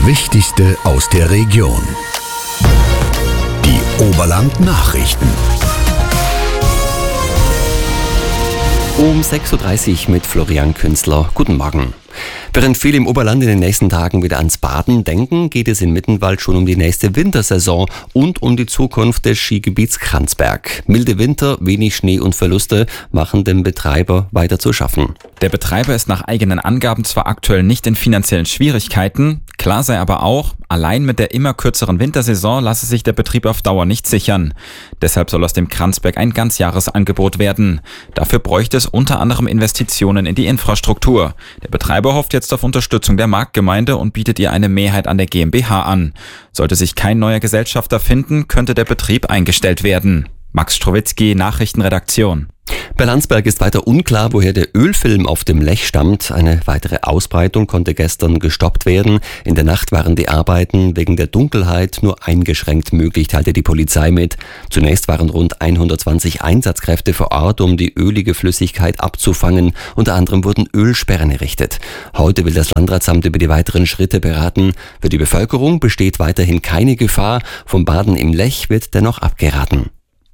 Wichtigste aus der Region. Die Oberland-Nachrichten. Um 6.30 Uhr mit Florian Künzler. Guten Morgen. Während viele im Oberland in den nächsten Tagen wieder ans Baden denken, geht es in Mittenwald schon um die nächste Wintersaison und um die Zukunft des Skigebiets Kranzberg. Milde Winter, wenig Schnee und Verluste machen dem Betreiber weiter zu schaffen. Der Betreiber ist nach eigenen Angaben zwar aktuell nicht in finanziellen Schwierigkeiten, klar sei aber auch, allein mit der immer kürzeren Wintersaison lasse sich der Betrieb auf Dauer nicht sichern. Deshalb soll aus dem Kranzberg ein Ganzjahresangebot werden. Dafür bräuchte es unter anderem Investitionen in die Infrastruktur. Der Betreiber hofft jetzt auf Unterstützung der Marktgemeinde und bietet ihr eine Mehrheit an der GmbH an. Sollte sich kein neuer Gesellschafter finden, könnte der Betrieb eingestellt werden. Max Strowitzki, Nachrichtenredaktion. Bei Landsberg ist weiter unklar, woher der Ölfilm auf dem Lech stammt. Eine weitere Ausbreitung konnte gestern gestoppt werden. In der Nacht waren die Arbeiten wegen der Dunkelheit nur eingeschränkt möglich, teilte die Polizei mit. Zunächst waren rund 120 Einsatzkräfte vor Ort, um die ölige Flüssigkeit abzufangen. Unter anderem wurden Ölsperren errichtet. Heute will das Landratsamt über die weiteren Schritte beraten. Für die Bevölkerung besteht weiterhin keine Gefahr. Vom Baden im Lech wird dennoch abgeraten.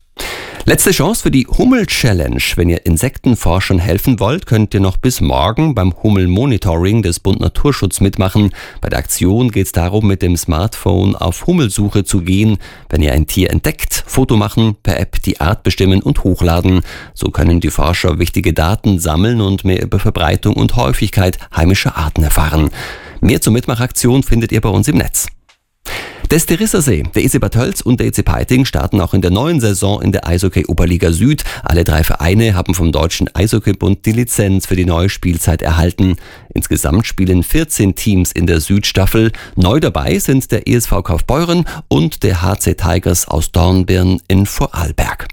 Letzte Chance für die Hummel-Challenge. Wenn ihr Insektenforschern helfen wollt, könnt ihr noch bis morgen beim Hummel-Monitoring des Bund Naturschutz mitmachen. Bei der Aktion geht es darum, mit dem Smartphone auf Hummelsuche zu gehen. Wenn ihr ein Tier entdeckt, Foto machen, per App die Art bestimmen und hochladen. So können die Forscher wichtige Daten sammeln und mehr über Verbreitung und Häufigkeit heimischer Arten erfahren. Mehr zur Mitmachaktion findet ihr bei uns im Netz. Der Sterissersee, der EC Bad Tölz und der EC Peiting starten auch in der neuen Saison in der Eishockey-Oberliga Süd. Alle 3 Vereine haben vom Deutschen Eishockeybund die Lizenz für die neue Spielzeit erhalten. Insgesamt spielen 14 Teams in der Südstaffel. Neu dabei sind der ESV Kaufbeuren und der HC Tigers aus Dornbirn in Vorarlberg.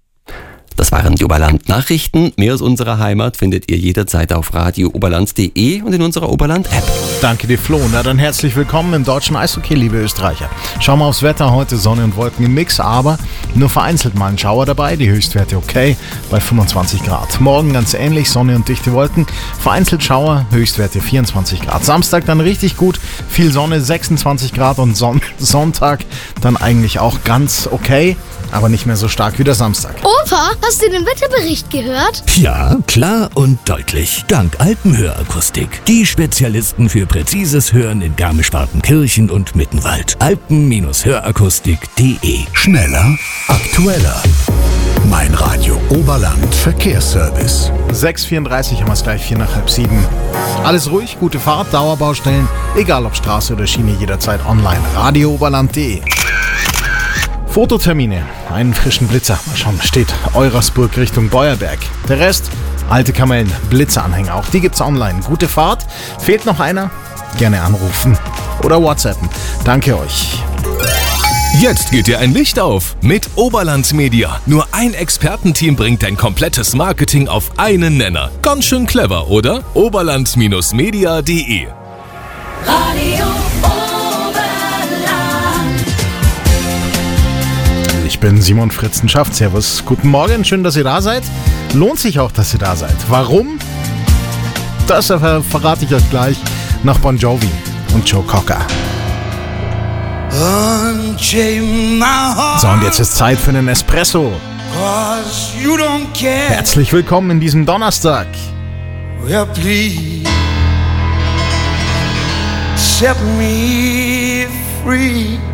Das waren die Oberland-Nachrichten. Mehr aus unserer Heimat findet ihr jederzeit auf radiooberland.de und in unserer Oberland-App. Danke dir, Flo. Na dann herzlich willkommen im deutschen Eishockey, liebe Österreicher. Schauen wir aufs Wetter. Heute Sonne und Wolken im Mix, aber nur vereinzelt mal ein Schauer dabei. Die Höchstwerte okay bei 25 Grad. Morgen ganz ähnlich, Sonne und dichte Wolken. Vereinzelt Schauer, Höchstwerte 24 Grad. Samstag dann richtig gut, viel Sonne, 26 Grad und Sonntag dann eigentlich auch ganz okay, aber nicht mehr so stark wie der Samstag. Opa, hast du den Wetterbericht gehört? Ja, klar und deutlich. Dank Alpenhörakustik. Die Spezialisten für präzises Hören in Garmisch-Partenkirchen und Mittenwald. Alpen-Hörakustik.de. Schneller, aktueller. Mein Radio Oberland Verkehrsservice. 6:34 haben wir es gleich, 6:45. Alles ruhig, gute Fahrt, Dauerbaustellen, egal ob Straße oder Schiene, jederzeit online. radiooberland.de. Fototermine, einen frischen Blitzer. Mal schauen, steht Eurasburg Richtung Beuerberg. Der Rest, alte Kamellen, Blitzeranhänger, auch die gibt's online. Gute Fahrt. Fehlt noch einer? Gerne anrufen oder WhatsAppen. Danke euch. Jetzt geht dir ein Licht auf mit Oberland Media. Nur ein Expertenteam bringt dein komplettes Marketing auf einen Nenner. Ganz schön clever, oder? Oberland-media.de. Radio Ich bin Simon Fritzenschaft. Servus, guten Morgen, schön, dass ihr da seid. Lohnt sich auch, dass ihr da seid. Warum? Das verrate ich euch gleich nach Bon Jovi und Joe Cocker. So, und jetzt ist Zeit für einen Espresso. Herzlich willkommen in diesem Donnerstag. Well, please set me free.